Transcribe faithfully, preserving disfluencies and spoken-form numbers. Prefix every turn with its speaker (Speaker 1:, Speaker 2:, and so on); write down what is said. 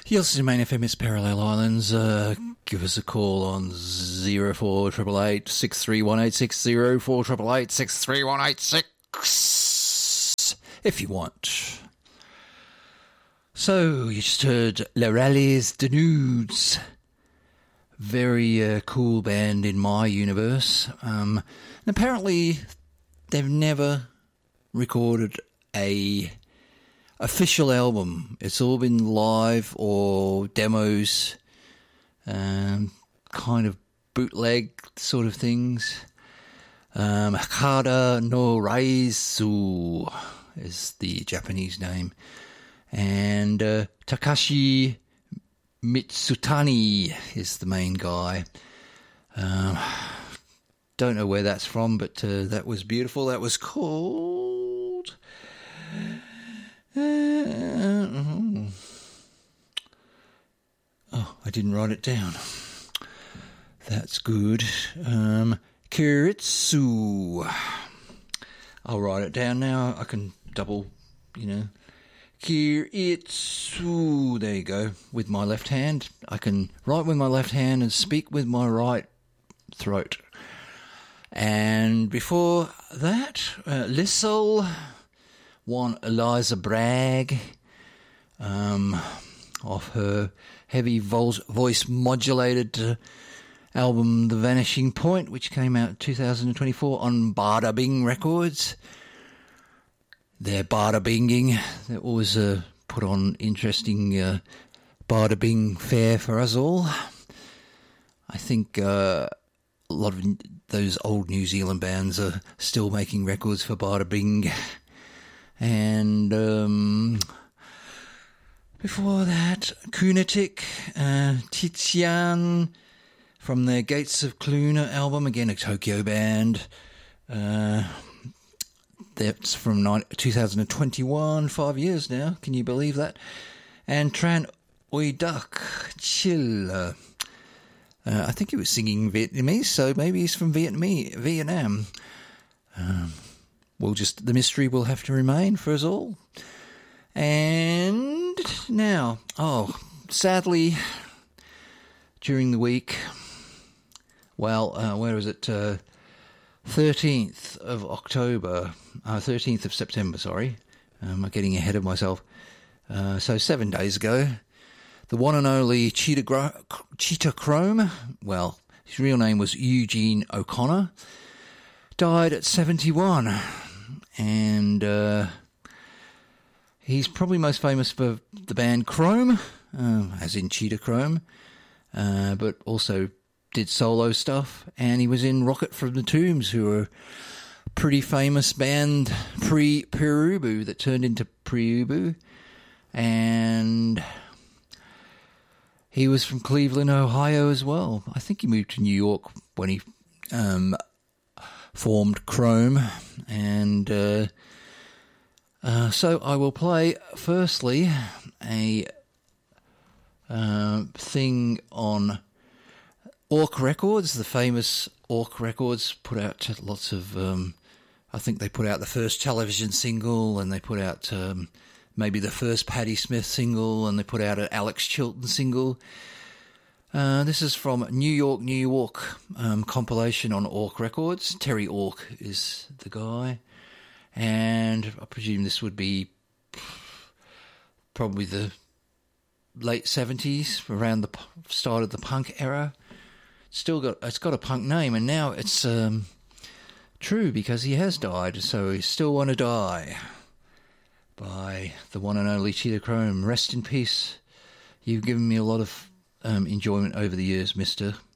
Speaker 1: You'll see Main F M is Parallel Islands. Uh, give us a call on zero four eight eight eight, six three one eight six, zero four eight eight eight, six three one eight six if you want. So, you just heard Les Rallies de Nudes. Very uh, cool band in my universe. Um, and apparently, they've never recorded a official album. It's all been live or demos, um, kind of bootleg sort of things. Um, Hakata no Raizu is the Japanese name. And uh, Takashi Mitsutani is the main guy. Um, don't know where that's from, but uh, that was beautiful. That was called... Uh, oh, I didn't write it down. That's good. Um, Kiritsu. I'll write it down now. I can double, you know. Kiritsu. There you go. With my left hand. I can write with my left hand and speak with my right throat. And before that, uh, Lissel. One Eliza Bragg, um, off her heavy vo- voice modulated uh, album The Vanishing Point, which came out in two thousand twenty-four on Bada Bing Records. They're Bada Binging. They always uh, put on interesting uh, Bada Bing fare for us all. I think uh, a lot of those old New Zealand bands are still making records for Bada Bing. And um, before that, Kunatic, uh, Tizian from their Gates of Cluna album, again a Tokyo band. Uh, that's from two thousand twenty-one, five years now, can you believe that? And Tran Oi Duck, Chill. Uh, uh, I think he was singing Vietnamese, so maybe he's from Vietnamese, Vietnam. Um, We'll just, the mystery will have to remain for us all. And now, oh, sadly, during the week, well, uh, where is it? Uh, thirteenth of October, uh, thirteenth of September, sorry. Um, I'm getting ahead of myself. Uh, so seven days ago, the one and only Cheetah, Gro- Cheetah Chrome, well, his real name was Eugene O'Connor, died at seventy-one. And uh, he's probably most famous for the band Chrome, uh, as in Cheetah Chrome, uh, but also did solo stuff. And he was in Rocket from the Tombs, who were a pretty famous band pre-Perubu that turned into Priubu. And he was from Cleveland, Ohio as well. I think he moved to New York when he... Um, formed Chrome, and uh, uh, so I will play firstly a uh, thing on Orc Records, the famous Orc Records put out lots of, um, I think they put out the first television single, and they put out um, maybe the first Patti Smith single, and they put out an Alex Chilton single. Uh, this is from New York, New York um, compilation on Orc Records. Terry Orc is the guy. And I presume this would be probably the late seventies, around the start of the punk era. Still got, it's got a punk name, and now it's um, true because he has died, so he still want to die. By the one and only Cheetah Chrome. Rest in peace. You've given me a lot of Um, enjoyment over the years, mister.